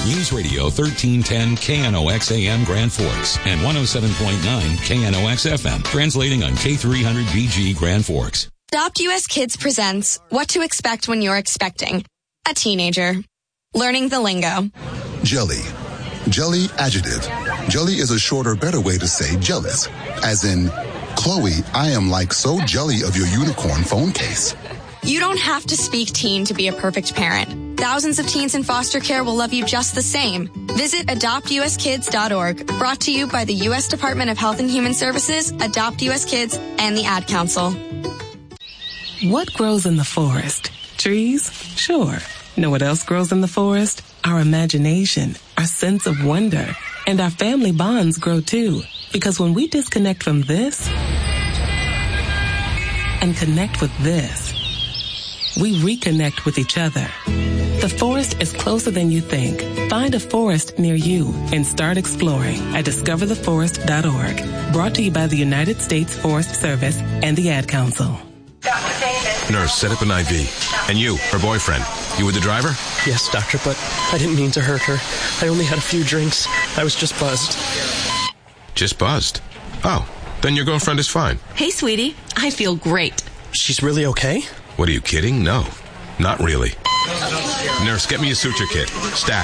News Radio 1310 KNOX AM Grand Forks and 107.9 KNOX FM, translating on K300BG Grand Forks. Adopt US Kids presents What to Expect When You're Expecting a Teenager. Learning the lingo. Jelly. Jelly adjective. Jelly is a shorter, better way to say jealous. As in, Chloe, I am like so jelly of your unicorn phone case. You don't have to speak teen to be a perfect parent. Thousands of teens in foster care will love you just the same. Visit adoptuskids.org. Brought to you by the U.S. Department of Health and Human Services, Adopt US Kids, and the Ad Council. What grows in the forest? Trees? Sure. Know what else grows in the forest? Our imagination, our sense of wonder, and our family bonds grow too. Because when we disconnect from this and connect with this, we reconnect with each other. The forest is closer than you think. Find a forest near you and start exploring at discovertheforest.org. Brought to you by the United States Forest Service and the Ad Council. Dr. Davis. Nurse, set up an IV. And you, her boyfriend. You were the driver? Yes, doctor, but I didn't mean to hurt her. I only had a few drinks. I was just buzzed. Just buzzed? Oh, then your girlfriend is fine. Hey, sweetie. I feel great. She's really okay? What, are you kidding? No, not really. Nurse, get me a suture kit. Stat.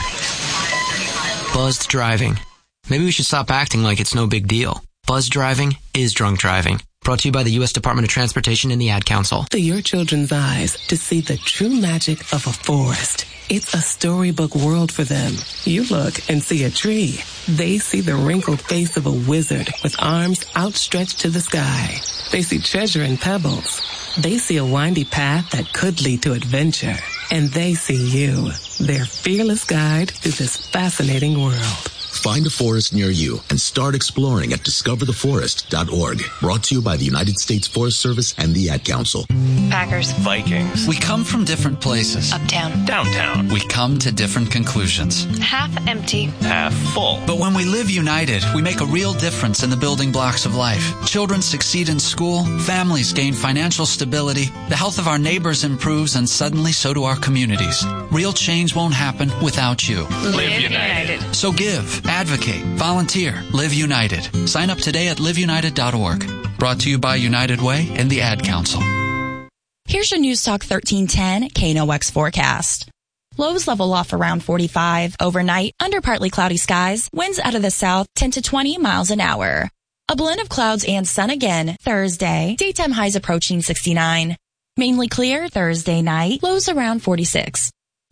Buzzed driving. Maybe we should stop acting like it's no big deal. Buzzed driving is drunk driving. Brought to you by the U.S. Department of Transportation and the Ad Council. To your children's eyes to see the true magic of a forest. It's a storybook world for them. You look and see a tree. They see the wrinkled face of a wizard with arms outstretched to the sky. They see treasure in pebbles. They see a windy path that could lead to adventure. And they see you, their fearless guide through this fascinating world. Find a forest near you and start exploring at discovertheforest.org. Brought to you by the United States Forest Service and the Ad Council. Packers. Vikings. We come from different places. Uptown. Downtown. We come to different conclusions. Half empty. Half full. But when we live united, we make a real difference in the building blocks of life. Children succeed in school, families gain financial stability, the health of our neighbors improves, and suddenly so do our communities. Real change won't happen without you. Live united. So give. Advocate, volunteer, live united. Sign up today at liveunited.org. Brought to you by United Way and the Ad Council. Here's your News Talk 1310 KNOX forecast. Lows level off around 45. Overnight, under partly cloudy skies, winds out of the south 10 to 20 miles an hour. A blend of clouds and sun again Thursday. Daytime highs approaching 69. Mainly clear Thursday night, lows around 46.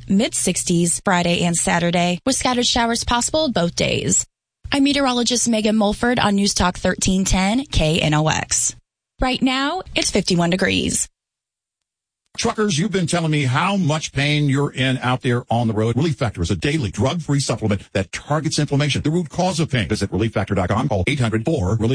Mid-60s Friday and Saturday, with scattered showers possible both days. I'm meteorologist Megan Mulford on News Talk 1310 KNOX. Right now, it's 51 degrees. Truckers, you've been telling me how much pain you're in out there on the road. Relief Factor is a daily drug-free supplement that targets inflammation, the root cause of pain. Visit ReliefFactor.com. Call 800-4-RELIEF.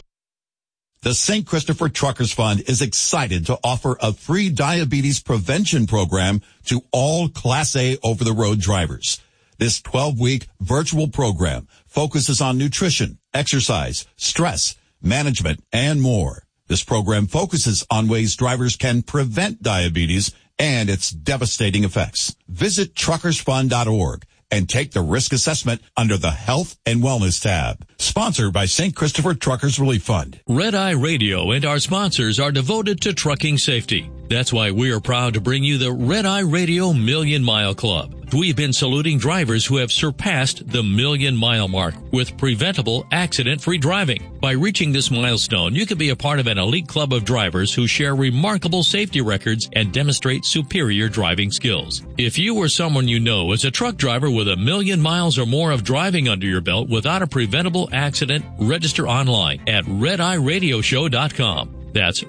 The St. Christopher Truckers Fund is excited to offer a free diabetes prevention program to all Class A over-the-road drivers. This 12-week virtual program focuses on nutrition, exercise, stress, management, and more. This program focuses on ways drivers can prevent diabetes and its devastating effects. Visit truckersfund.org and take the risk assessment under the Health and Wellness tab. Sponsored by St. Christopher Truckers Relief Fund. Red Eye Radio and our sponsors are devoted to trucking safety. That's why we are proud to bring you the Red Eye Radio Million Mile Club. We've been saluting drivers who have surpassed the million-mile mark with preventable, accident-free driving. By reaching this milestone, you can be a part of an elite club of drivers who share remarkable safety records and demonstrate superior driving skills. If you or someone you know is a truck driver with 1 million miles or more of driving under your belt without a preventable accident, register online at RedEyeRadioShow.com. That's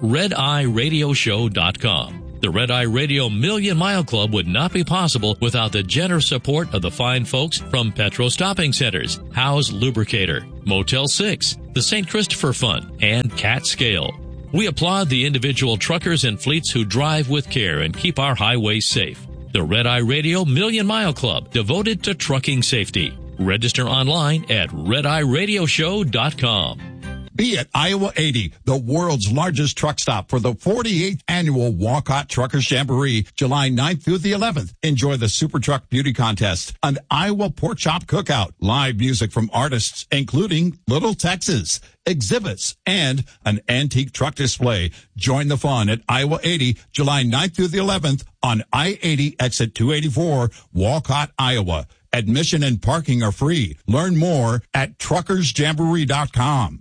RedEyeRadioShow.com. The Red Eye Radio Million Mile Club would not be possible without the generous support of the fine folks from Petro Stopping Centers, Howe's Lubricator, Motel 6, the St. Christopher Fund, and Cat Scale. We applaud the individual truckers and fleets who drive with care and keep our highways safe. The Red Eye Radio Million Mile Club, devoted to trucking safety. Register online at RedEyeRadioShow.com. Be at Iowa 80, the world's largest truck stop for the 48th annual Walcott Truckers Jamboree, July 9th through the 11th. Enjoy the Super Truck Beauty Contest, an Iowa Pork Chop Cookout, live music from artists including Little Texas, exhibits, and an antique truck display. Join the fun at Iowa 80, July 9th through the 11th on I-80 exit 284, Walcott, Iowa. Admission and parking are free. Learn more at truckersjamboree.com.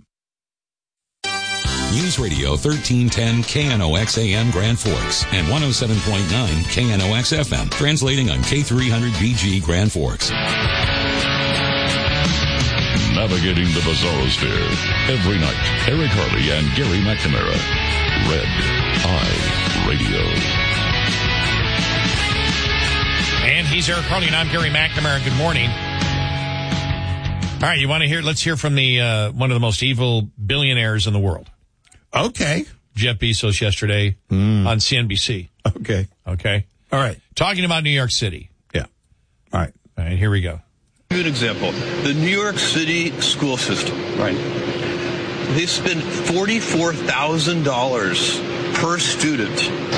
News Radio 1310 KNOX AM Grand Forks and 107.9 KNOX FM. Translating on K300BG Grand Forks. Navigating the Bizarrosphere. Every night, Eric Harley and Gary McNamara. Red Eye Radio. And he's Eric Harley, and I'm Gary McNamara. Good morning. All right, you want to hear? Let's hear from the one of the most evil billionaires in the world. Okay. Jeff Bezos yesterday on CNBC. Okay. Okay. All right. Talking about New York City. Yeah. All right. All right, here we go. Good example. The New York City school system. Right. They spend $44,000 per student.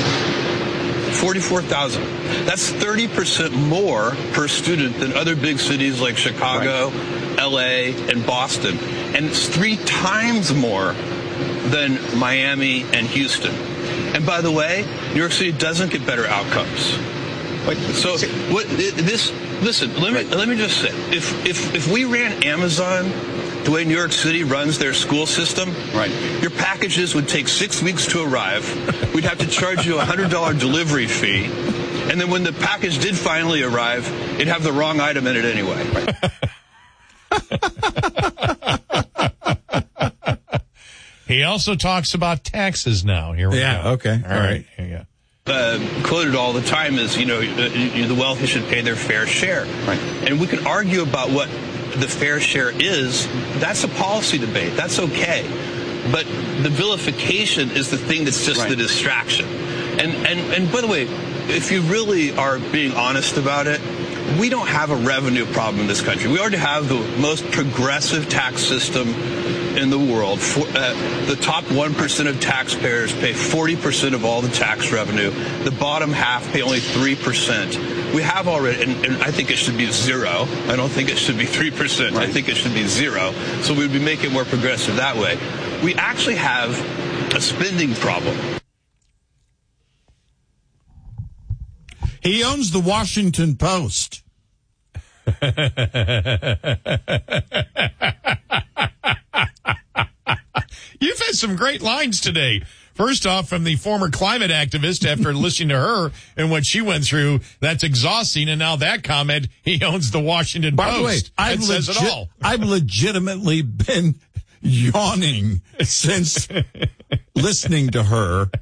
$44,000. That's 30% more per student than other big cities like Chicago, LA, and Boston. And it's 3 times more than Miami and Houston. And by the way, New York City doesn't get better outcomes. So listen, let me just say, if we ran Amazon the way New York City runs their school system, your packages would take 6 weeks to arrive. We'd have to charge you a $100 delivery fee. And then when the package did finally arrive, it'd have the wrong item in it anyway. He also talks about taxes now. Here we go. Okay. All right. Here you go. Quoted all the time is, the wealthy should pay their fair share. And we can argue about what the fair share is. That's a policy debate. That's okay. But the vilification is the thing that's just the distraction. And by the way, if you really are being honest about it, we don't have a revenue problem in this country. We already have the most progressive tax system in the world. The top 1% of taxpayers pay 40% of all the tax revenue. The bottom half pay only 3%. We have already, and I think it should be 0. I don't think it should be 3%. I think it should be 0. So we'd be making it more progressive that way. We actually have a spending problem. He owns the Washington Post. You've had some great lines today. First off, from the former climate activist, after listening to her and what she went through, that's exhausting. And now that comment, he owns the Washington Post. By the way, that says it all. I've legitimately been yawning since listening to her.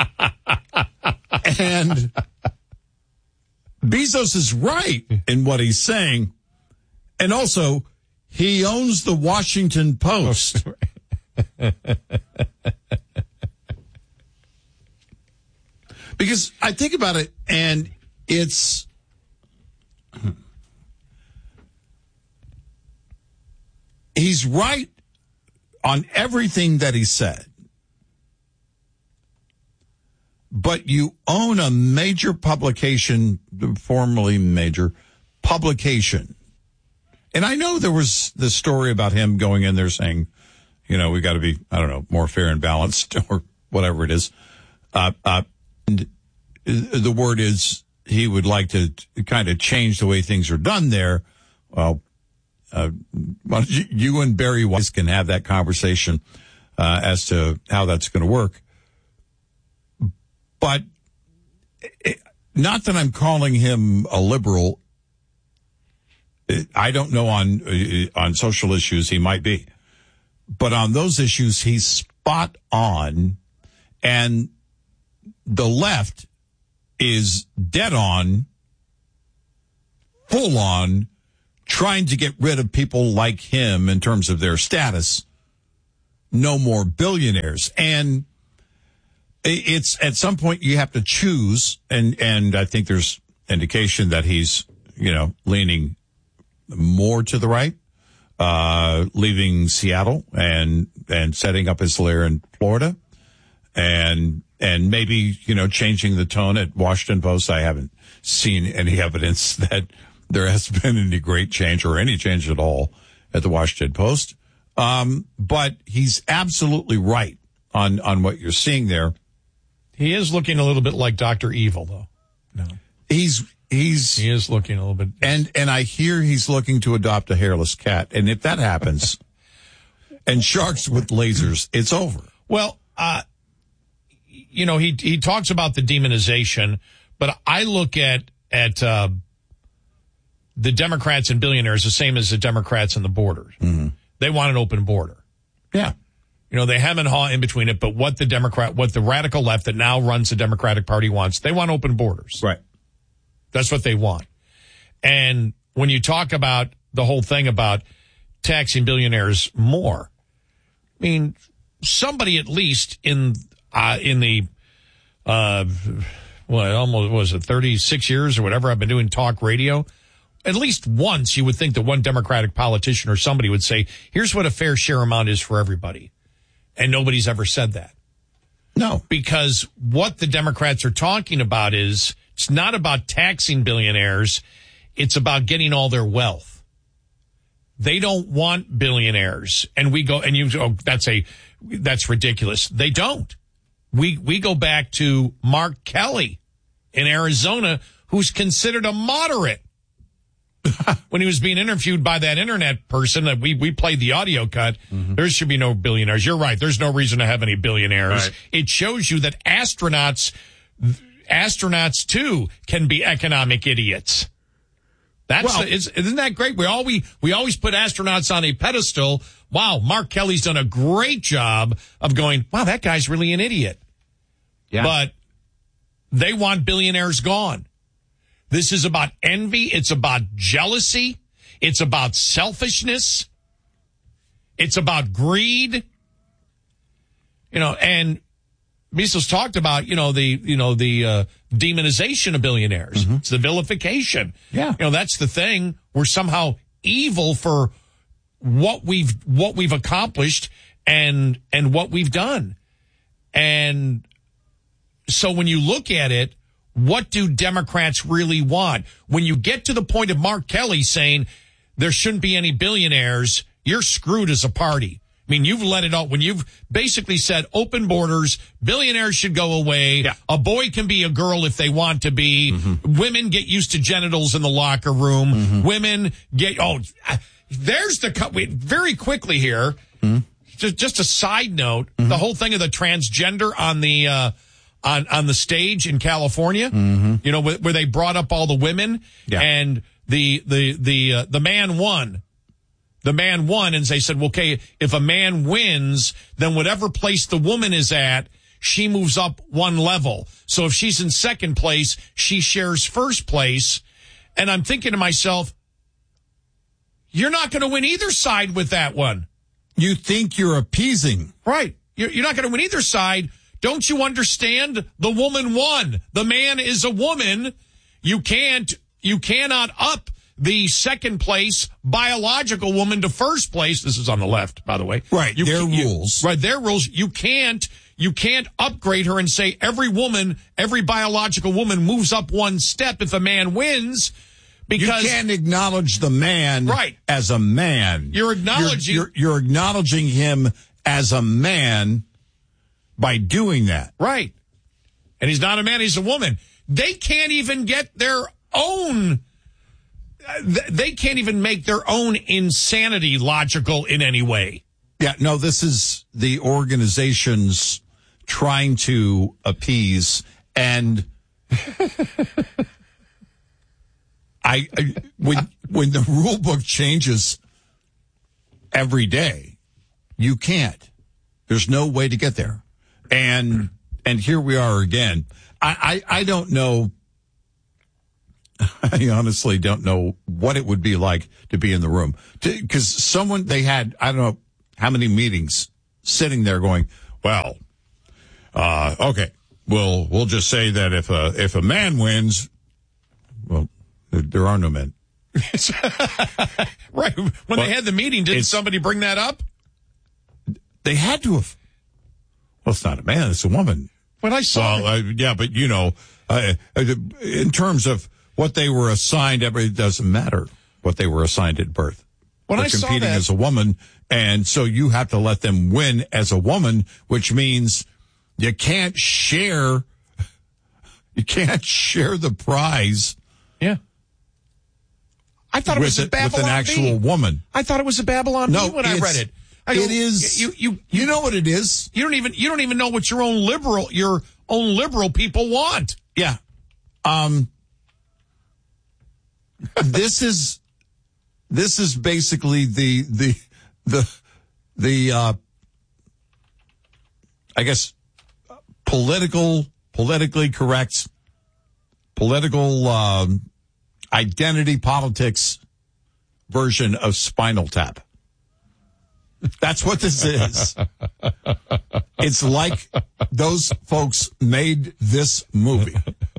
And Bezos is right in what he's saying. And also, he owns the Washington Post. Because I think about it, and he's right on everything that he said. But you own a major publication, formerly major publication. And I know there was the story about him going in there saying, we got to be, more fair and balanced or whatever it is. And the word is he would like to kind of change the way things are done there. Well, you and Barry Weiss can have that conversation as to how that's going to work. But not that I'm calling him a liberal. I don't know on social issues he might be. But on those issues, he's spot on. And the left is dead on, full on, trying to get rid of people like him in terms of their status. No more billionaires. And it's at some point you have to choose. And I think there's indication that he's, leaning more to the right. leaving Seattle and setting up his lair in Florida, and maybe, changing the tone at Washington Post. I haven't seen any evidence that there has been any great change or any change at all at the Washington Post. But he's absolutely right on what you're seeing there. He is looking a little bit like Dr. Evil, though. No. He is looking a little bit. And I hear he's looking to adopt a hairless cat. And if that happens, and sharks with lasers, it's over. Well, he talks about the demonization, but I look at the Democrats and billionaires the same as the Democrats and the borders. Mm-hmm. They want an open border. Yeah. They hem and haw in between it, but what the radical left that now runs the Democratic Party wants, they want open borders. Right. That's what they want. And when you talk about the whole thing about taxing billionaires more, I mean, somebody at least in the almost was it 36 years or whatever I've been doing talk radio, at least once you would think that one Democratic politician or somebody would say, here's what a fair share amount is for everybody. And nobody's ever said that. No. Because what the Democrats are talking about is, it's not about taxing billionaires. It's about getting all their wealth. They don't want billionaires. And we go, and you go, that's ridiculous. They don't. We go back to Mark Kelly in Arizona, who's considered a moderate. When he was being interviewed by that internet person that we played the audio cut, there should be no billionaires. You're right. There's no reason to have any billionaires. Right. It shows you that astronauts too can be economic idiots. Isn't that great? We always put astronauts on a pedestal. Wow, Mark Kelly's done a great job of going, wow, that guy's really an idiot. Yeah. But they want billionaires gone. This is about envy. It's about jealousy. It's about selfishness. It's about greed. And Mises talked about, the demonization of billionaires. Mm-hmm. It's the vilification. Yeah. That's the thing. We're somehow evil for what we've accomplished and what we've done. And so when you look at it, what do Democrats really want? When you get to the point of Mark Kelly saying there shouldn't be any billionaires, you're screwed as a party. I mean, you've let it out when you've basically said open borders, billionaires should go away. Yeah. A boy can be a girl if they want to be. Mm-hmm. Women get used to genitals in the locker room. Mm-hmm. Women there's the cut. Very quickly here. Mm-hmm. Just a side note, the whole thing of the transgender on the, on the stage in California, where they brought up all the women, and the man won. The man won, and they said, well, okay, if a man wins, then whatever place the woman is at, she moves up one level. So if she's in second place, she shares first place. And I'm thinking to myself, you're not going to win either side with that one. You think you're appeasing. Right. You're not going to win either side. Don't you understand? The woman won. The man is a woman. You cannot up the second place biological woman to first place. This is on the left, by the way. Right. Their rules. Right. Their rules. You can't upgrade her and say every biological woman moves up one step if a man wins. Because you can't acknowledge the man as a man. You're acknowledging him as a man by doing that. Right. And he's not a man, he's a woman. They can't even get their own, they can't even make their own insanity logical in any way. Yeah, no, this is the organizations trying to appease, and when the rule book changes every day, you can't. There's no way to get there. And here we are again. I don't know. I honestly don't know what it would be like to be in the room. Because they had, I don't know how many meetings sitting there going, well, okay, we'll just say that if a man wins, well, there are no men. Right. When they had the meeting, didn't somebody bring that up? They had to have. Well, it's not a man, it's a woman. When I saw yeah, but in terms of what they were assigned, it doesn't matter what they were assigned at birth. When They're I saw competing that, as a woman, and so you have to let them win as a woman, which means you can't share the prize. Yeah. I thought it was a Babylon with an actual woman. I thought it was a Babylon Bee when I read it. It is. You know what it is. You don't even know what your own liberal people want. Yeah. This is basically the I guess politically correct political identity politics version of Spinal Tap. That's what this is. It's like those folks made this movie.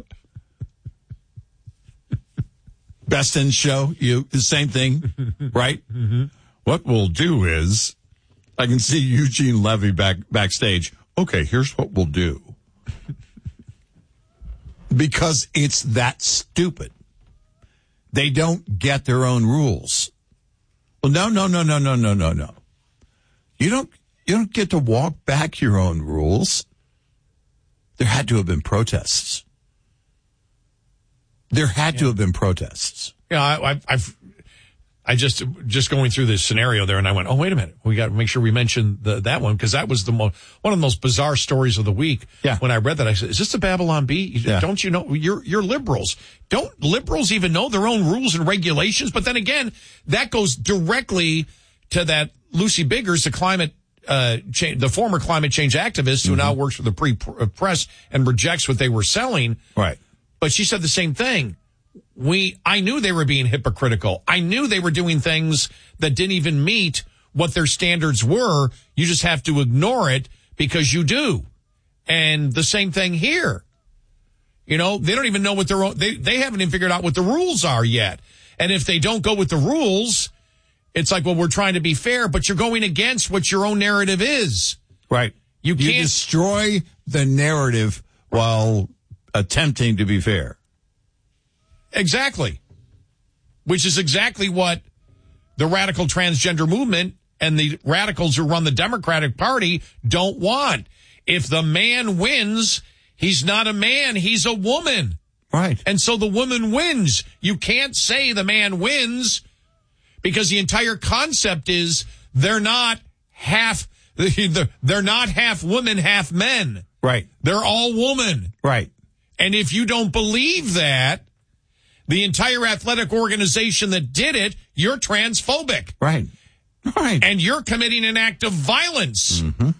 Best in Show, the same thing, right? Mm-hmm. What we'll do is, I can see Eugene Levy backstage. Okay, here's what we'll do. Because it's that stupid. They don't get their own rules. Well, no. You don't get to walk back your own rules. There had to have been protests. Yeah, I just going through this scenario there, and I went, oh, wait a minute, we got to make sure we mention that one, because that was one of the most bizarre stories of the week. Yeah. When I read that, I said, is this a Babylon Bee? Yeah. Don't you know, you're liberals. Don't liberals even know their own rules and regulations? But then again, that goes directly to that Lucy Biggers, the former climate change activist who now works for the press and rejects what they were selling. Right. But she said the same thing. I knew they were being hypocritical. I knew they were doing things that didn't even meet what their standards were. You just have to ignore it because you do. And the same thing here. They don't even know what their own, they haven't even figured out what the rules are yet. And if they don't go with the rules, it's like, well, we're trying to be fair, but you're going against what your own narrative is. Right. You destroy the narrative while attempting to be fair. Exactly. Which is exactly what the radical transgender movement and the radicals who run the Democratic Party don't want. If the man wins, he's not a man, he's a woman. Right. And so the woman wins. You can't say the man wins because the entire concept is they're not half women, half men. Right. They're all woman. Right. And if you don't believe that, the entire athletic organization that did it, you're transphobic. Right. Right. And you're committing an act of violence. Mm-hmm.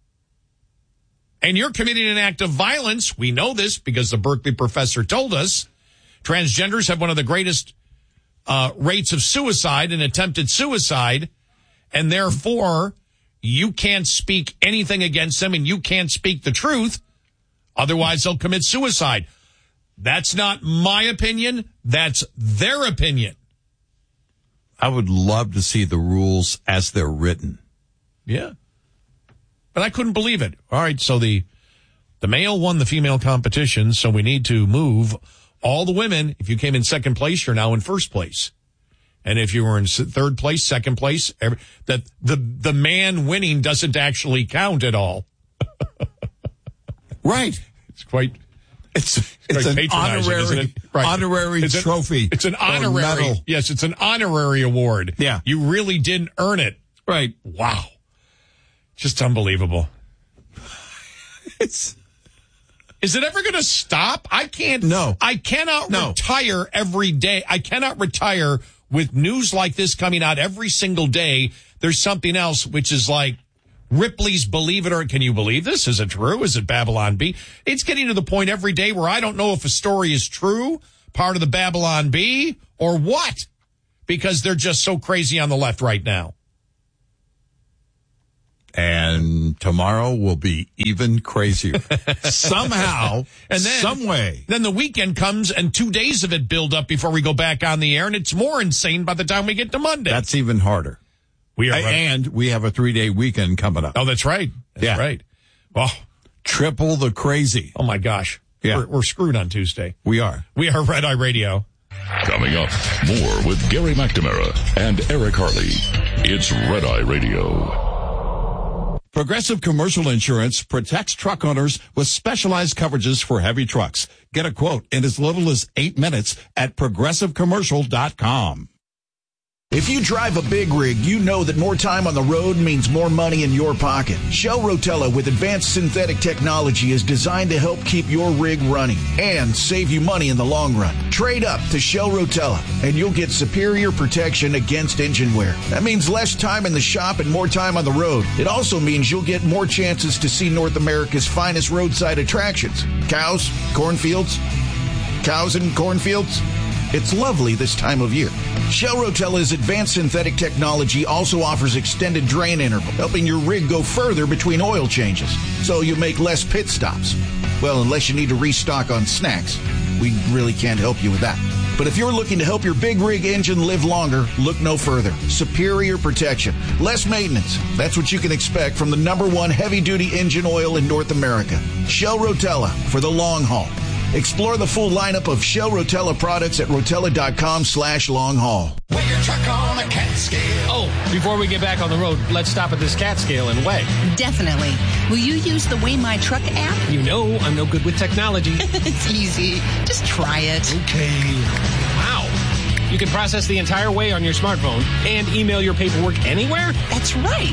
And you're committing an act of violence. We know this because the Berkeley professor told us. Transgenders have one of the greatest rates of suicide and attempted suicide. And therefore, you can't speak anything against them and you can't speak the truth. Otherwise, they'll commit suicide. That's not my opinion. That's their opinion. I would love to see the rules as they're written. Yeah. But I couldn't believe it. All right, so the male won the female competition, so we need to move all the women. If you came in second place, you're now in first place. And if you were in third place, second place, that the man winning doesn't actually count at all. Right. It's an patronizing, isn't it? Right. Honorary trophy. It's an honorary medal. Yes, it's an honorary award. Yeah. You really didn't earn it. Right. Wow. Just unbelievable. Is it ever going to stop? I can't. No. I cannot retire every day. I cannot retire with news like this coming out every single day. There's something else, which is like Ripley's Believe It or Can You Believe This? Is it true? Is it Babylon Bee? It's getting to the point every day where I don't know if a story is true, part of the Babylon Bee, or what, because they're just so crazy on the left right now. And tomorrow will be even crazier. Somehow, and then, some way. Then the weekend comes and 2 days of it build up before we go back on the air, and it's more insane by the time we get to Monday. That's even harder. And we have a 3-day weekend coming up. Oh, that's right. That's right. Oh, triple the crazy. Oh, my gosh. Yeah. We're screwed on Tuesday. We are. We are Red Eye Radio. Coming up, more with Gary McNamara and Eric Harley. It's Red Eye Radio. Progressive Commercial Insurance protects truck owners with specialized coverages for heavy trucks. Get a quote in as little as 8 minutes at progressivecommercial.com. If you drive a big rig, you know that more time on the road means more money in your pocket. Shell Rotella with advanced synthetic technology is designed to help keep your rig running and save you money in the long run. Trade up to Shell Rotella and you'll get superior protection against engine wear. That means less time in the shop and more time on the road. It also means you'll get more chances to see North America's finest roadside attractions. Cows, cornfields, cows and cornfields. It's lovely this time of year. Shell Rotella's advanced synthetic technology also offers extended drain interval, helping your rig go further between oil changes, so you make less pit stops. Well, unless you need to restock on snacks. We really can't help you with that. But if you're looking to help your big rig engine live longer, look no further. Superior protection, less maintenance. That's what you can expect from the #1 heavy-duty engine oil in North America. Shell Rotella for the long haul. Explore the full lineup of Shell Rotella products at rotella.com/long-haul. Weigh your truck on a cat scale. Oh, before we get back on the road, let's stop at this cat scale and weigh. Definitely. Will you use the Weigh My Truck app? You know I'm no good with technology. It's easy. Just try it. Okay. Wow. You can process the entire weigh on your smartphone and email your paperwork anywhere? That's right.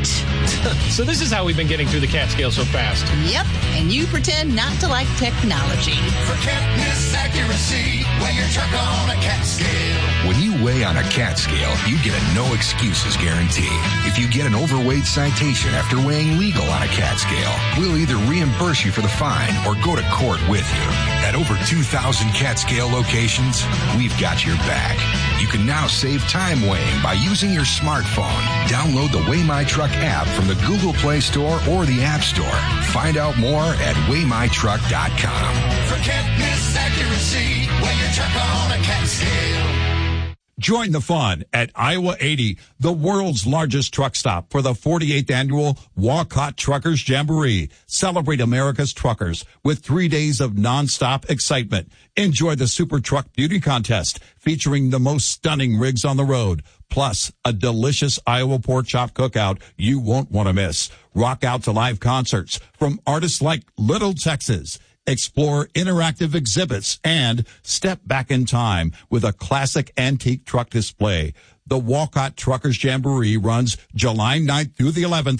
So this is how we've been getting through the cat scale so fast. Yep, and you pretend not to like technology. For can't miss accuracy, weigh your truck on a cat scale. When you weigh on a cat scale, you get a no excuses guarantee. If you get an overweight citation after weighing legal on a cat scale, we'll either reimburse you for the fine or go to court with you. At over 2,000 cat scale locations, we've got your back. You can now save time weighing by using your smartphone. Download the Weigh My Truck app from the Google Play Store or the App Store. Find out more at weighmytruck.com. For can't miss accuracy, weigh your truck on a cat scale. Join the fun at Iowa 80, the world's largest truck stop for the 48th annual Walcott Truckers Jamboree. Celebrate America's truckers with 3 days of nonstop excitement. Enjoy the Super Truck Beauty Contest featuring the most stunning rigs on the road, plus a delicious Iowa pork chop cookout you won't want to miss. Rock out to live concerts from artists like Little Texas. Explore interactive exhibits and step back in time with a classic antique truck display. The Walcott Truckers Jamboree runs July 9th through the 11th,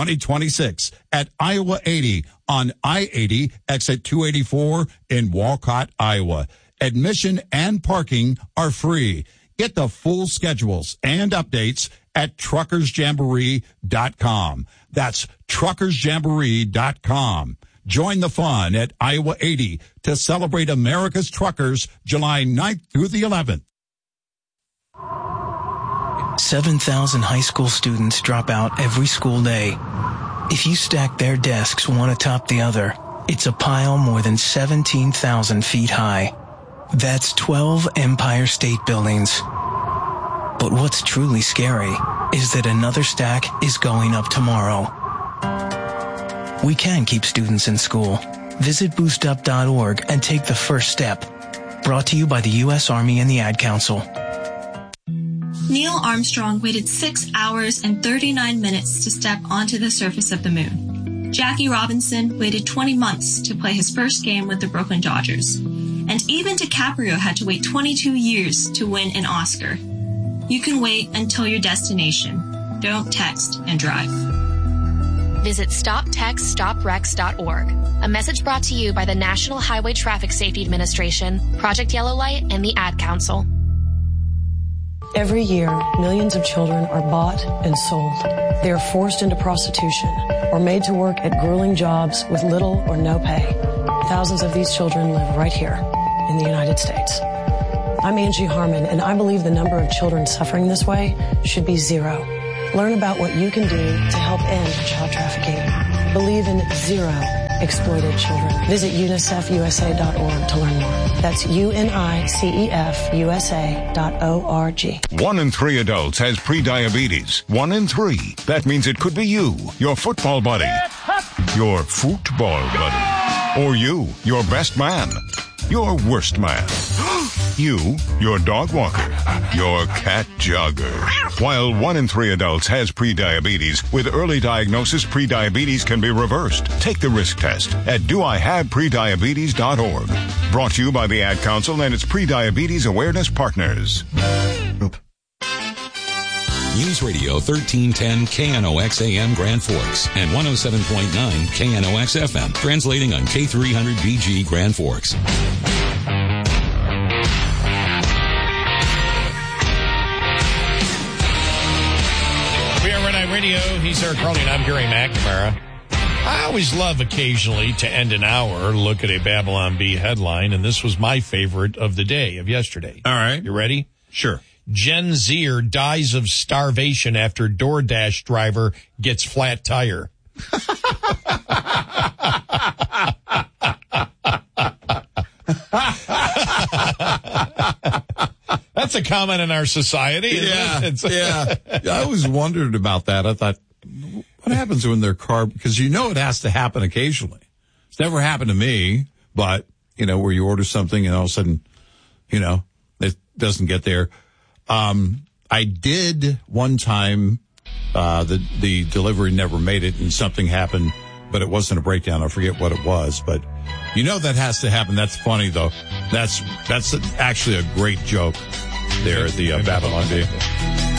2026 at Iowa 80 on I-80 exit 284 in Walcott, Iowa. Admission and parking are free. Get the full schedules and updates at truckersjamboree.com. That's truckersjamboree.com. Join the fun at Iowa 80 to celebrate America's truckers July 9th through the 11th. 7,000 high school students drop out every school day. If you stack their desks one atop the other, it's a pile more than 17,000 feet high. That's 12 Empire State Buildings. But what's truly scary is that another stack is going up tomorrow. We can keep students in school. Visit boostup.org and take the first step. Brought to you by the U.S. Army and the Ad Council. Neil Armstrong waited 6 hours and 39 minutes to step onto the surface of the moon. Jackie Robinson waited 20 months to play his first game with the Brooklyn Dodgers. And even DiCaprio had to wait 22 years to win an Oscar. You can wait until your destination. Don't text and drive. Visit StopTextStopWrecks.org. A message brought to you by the National Highway Traffic Safety Administration, Project Yellow Light, and the Ad Council. Every year, millions of children are bought and sold. They are forced into prostitution or made to work at grueling jobs with little or no pay. Thousands of these children live right here in the United States. I'm Angie Harmon, and I believe the number of children suffering this way should be zero. Learn about what you can do to help end child trafficking. Believe in zero exploited children. Visit UNICEFUSA.org to learn more. That's UNICEFUSA.org. 1 in 3 adults has prediabetes. 1 in 3. That means it could be you, your football buddy, your football buddy, or you, your best man, your worst man, you, your dog walker, your cat jogger. While 1 in 3 adults has prediabetes, with early diagnosis, prediabetes can be reversed. Take the risk test at doihaveprediabetes.org. Brought to you by the Ad Council and its prediabetes awareness partners. News Radio 1310 KNOX AM Grand Forks and 107.9 KNOX FM, translating on K300BG Grand Forks. We are Red Eye Radio. He's Eric Carly and I'm Gary McNamara. I always love occasionally to end an hour, look at a Babylon Bee headline, and this was my favorite of the day, of yesterday. All right. You ready? Sure. Gen Zer dies of starvation after DoorDash driver gets flat tire. That's a comment in our society. Yeah. I always wondered about that. I thought, what happens when their car, because you know it has to happen occasionally. It's never happened to me, but, where you order something and all of a sudden, it doesn't get there. I did one time, the delivery never made it and something happened, but it wasn't a breakdown. I forget what it was, but that has to happen. That's funny though. That's actually a great joke there at the Babylon Bee.